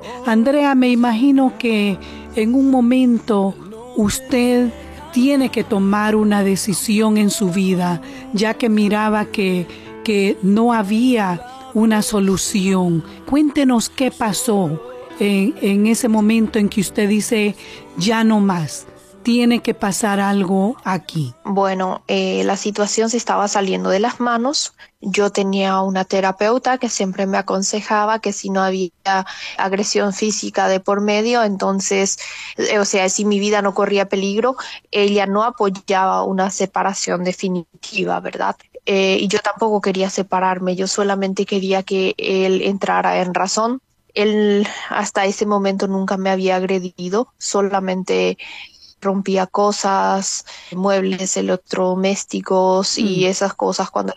Andrea, me imagino que en un momento usted tiene que tomar una decisión en su vida, ya que miraba que no había una solución. Cuéntenos qué pasó en ese momento en que usted dice, ya no más, tiene que pasar algo aquí. Bueno, la situación se estaba saliendo de las manos. Yo tenía una terapeuta que siempre me aconsejaba que si no había agresión física de por medio, entonces, o sea, si mi vida no corría peligro, ella no apoyaba una separación definitiva, ¿verdad? Y yo tampoco quería separarme, yo solamente quería que él entrara en razón. Él hasta ese momento nunca me había agredido, solamente rompía cosas, muebles electrodomésticos y esas cosas cuando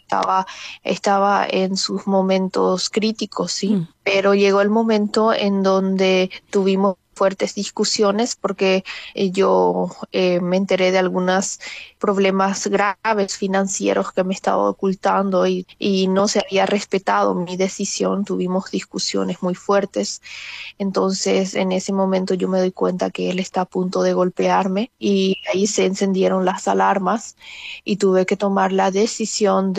estaba en sus momentos críticos, ¿sí? Pero llegó el momento en donde tuvimos fuertes discusiones porque yo me enteré de algunos problemas graves financieros que me estaba ocultando y no se había respetado mi decisión. Tuvimos discusiones muy fuertes. Entonces, en ese momento yo me doy cuenta que él está a punto de golpearme y ahí se encendieron las alarmas y tuve que tomar la decisión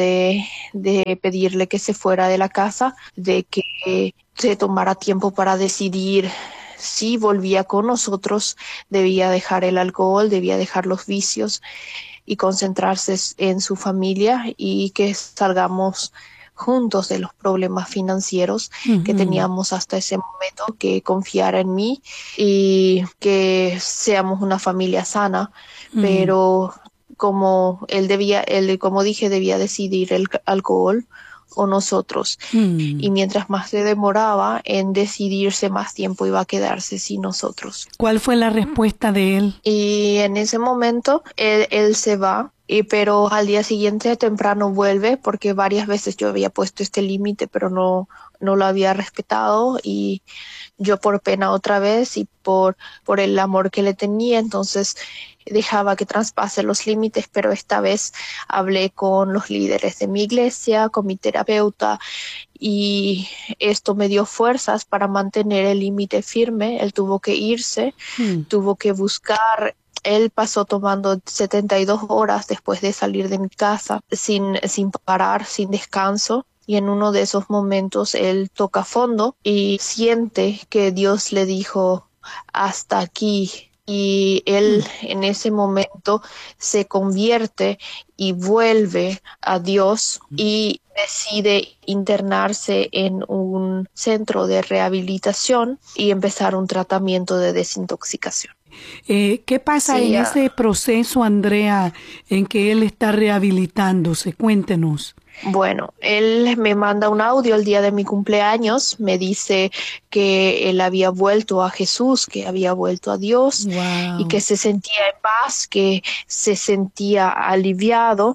de pedirle que se fuera de la casa, de que se tomara tiempo para decidir si volvía con nosotros, debía dejar el alcohol, debía dejar los vicios y concentrarse en su familia y que salgamos juntos de los problemas financieros que teníamos hasta ese momento, que confiara en mí y que seamos una familia sana, pero como como dije, debía decidir el alcohol o nosotros. Y mientras más se demoraba en decidirse, más tiempo iba a quedarse sin nosotros. ¿Cuál fue la respuesta de él? Y en ese momento él se va, pero al día siguiente temprano vuelve porque varias veces yo había puesto este límite, pero no lo había respetado y yo por pena otra vez y por el amor que le tenía, entonces dejaba que traspase los límites, pero esta vez hablé con los líderes de mi iglesia, con mi terapeuta, y esto me dio fuerzas para mantener el límite firme. Él tuvo que irse, tuvo que buscar. Él pasó tomando 72 horas después de salir de mi casa, sin parar, sin descanso. Y en uno de esos momentos él toca fondo y siente que Dios le dijo, hasta aquí. Y él en ese momento se convierte y vuelve a Dios y decide internarse en un centro de rehabilitación y empezar un tratamiento de desintoxicación. ¿Qué pasa en Sí, ese proceso, Andrea, en que él está rehabilitándose? Cuéntenos. bueno, él me manda un audio el día de mi cumpleaños, me dice que él había vuelto a Jesús, que había vuelto a Dios y Wow. que se sentía en paz, que se sentía aliviado.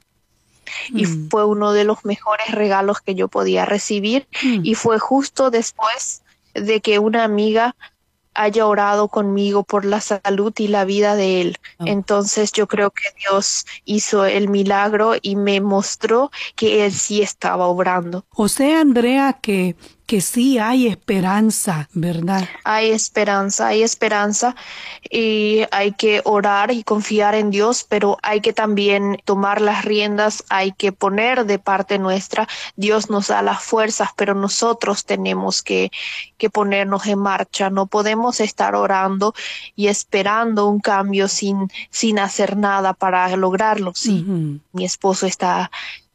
Y fue uno de los mejores regalos que yo podía recibir y fue justo después de que una amiga haya orado conmigo por la salud y la vida de él. Entonces yo creo que Dios hizo el milagro y me mostró que él sí estaba obrando. O sea, Andrea, que sí hay esperanza, ¿verdad? Hay esperanza y hay que orar y confiar en Dios, pero hay que también tomar las riendas, hay que poner de parte nuestra. Dios nos da las fuerzas, pero nosotros tenemos que ponernos en marcha. No podemos estar orando y esperando un cambio sin hacer nada para lograrlo. Sí, mi esposo está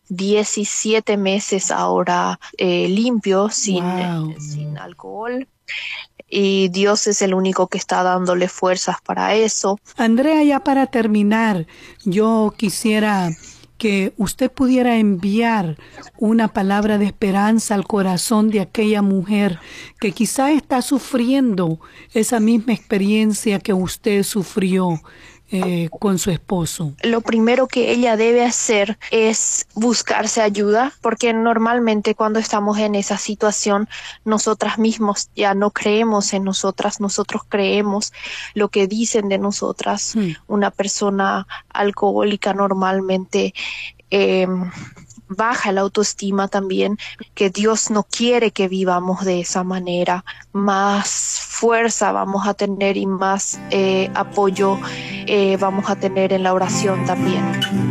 17 meses ahora limpio, Wow. sin alcohol, y Dios es el único que está dándole fuerzas para eso. Andrea, ya para terminar, yo quisiera que usted pudiera enviar una palabra de esperanza al corazón de aquella mujer que quizá está sufriendo esa misma experiencia que usted sufrió con su esposo. Lo primero que ella debe hacer es buscarse ayuda, porque normalmente cuando estamos en esa situación, nosotras mismos ya no creemos en nosotras, nosotros creemos lo que dicen de nosotras. Una persona alcohólica normalmente baja la autoestima también, que Dios no quiere que vivamos de esa manera, más fuerza vamos a tener y más apoyo vamos a tener en la oración también.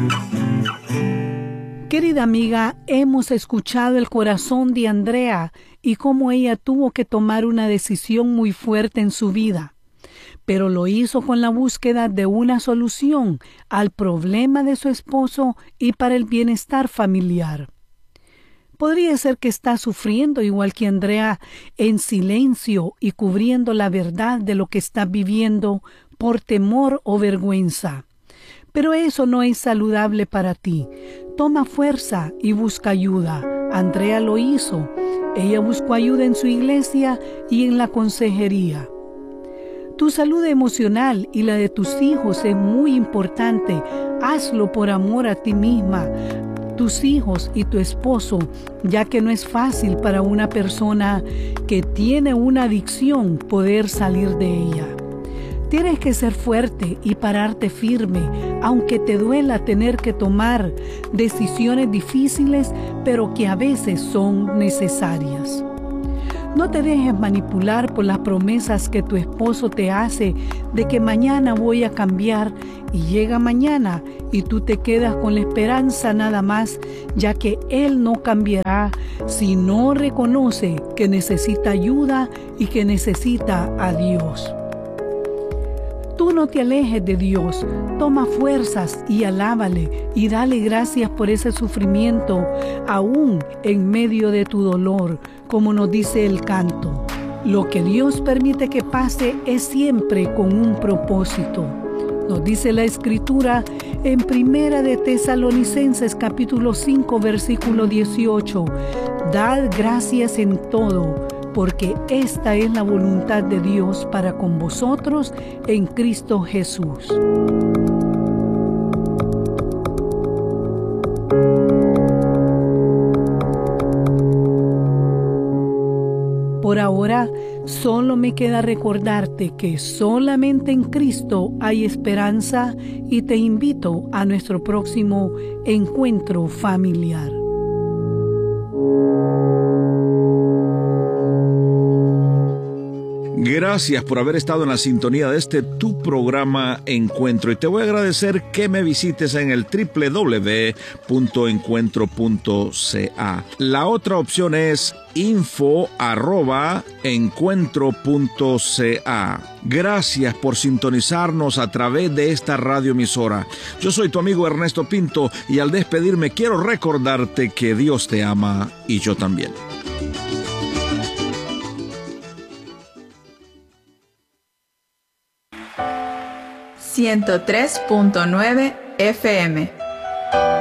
Querida amiga, hemos escuchado el corazón de Andrea y cómo ella tuvo que tomar una decisión muy fuerte en su vida, pero lo hizo con la búsqueda de una solución al problema de su esposo y para el bienestar familiar. Podría ser que está sufriendo igual que Andrea en silencio y cubriendo la verdad de lo que está viviendo por temor o vergüenza. Pero eso no es saludable para ti. Toma fuerza y busca ayuda. Andrea lo hizo. Ella buscó ayuda en su iglesia y en la consejería. Tu salud emocional y la de tus hijos es muy importante. Hazlo por amor a ti misma, tus hijos y tu esposo, ya que no es fácil para una persona que tiene una adicción poder salir de ella. Tienes que ser fuerte y pararte firme, aunque te duela tener que tomar decisiones difíciles, pero que a veces son necesarias. No te dejes manipular por las promesas que tu esposo te hace de que mañana voy a cambiar y llega mañana y tú te quedas con la esperanza nada más, ya que él no cambiará si no reconoce que necesita ayuda y que necesita a Dios. Tú no te alejes de Dios, toma fuerzas y alábale y dale gracias por ese sufrimiento, aún en medio de tu dolor, como nos dice el canto. Lo que Dios permite que pase es siempre con un propósito. Nos dice la Escritura en Primera de Tesalonicenses capítulo 5 versículo 18. Dad gracias en todo, porque esta es la voluntad de Dios para con vosotros en Cristo Jesús. Por ahora, solo me queda recordarte que solamente en Cristo hay esperanza y te invito a nuestro próximo encuentro familiar. Gracias por haber estado en la sintonía de tu programa Encuentro, y te voy a agradecer que me visites en el www.encuentro.ca. La otra opción es info@encuentro.ca. Gracias por sintonizarnos a través de esta radioemisora. Yo soy tu amigo Ernesto Pinto y al despedirme quiero recordarte que Dios te ama y yo también. 103.9 FM.